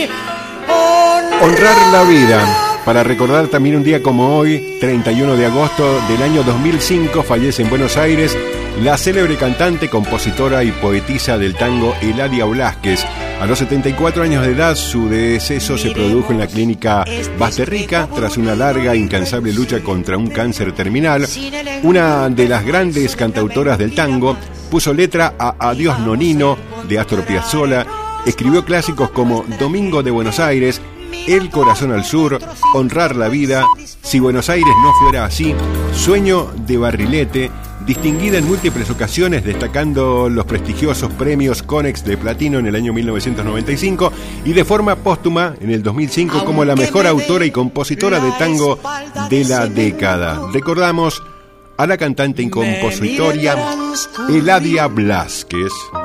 Honrar la vida. Para recordar también un día como hoy, 31 de agosto del año 2005, fallece en Buenos Aires la célebre cantante, compositora y poetisa del tango Eladia Blasquez. A los 74 años de edad, su deceso se produjo en la clínica Basterrica tras una larga e incansable lucha contra un cáncer terminal. Una de las grandes cantautoras del tango puso letra a Adiós Nonino de Astor Piazzolla, escribió clásicos como Domingo de Buenos Aires, El corazón al sur, Honrar la vida, Si Buenos Aires no fuera así, Sueño de Barrilete, distinguida en múltiples ocasiones destacando los prestigiosos premios Conex de Platino en el año 1995 y de forma póstuma en el 2005 como la mejor autora y compositora de tango de la década. Recordamos a la cantante y compositora Eladia Blasquez.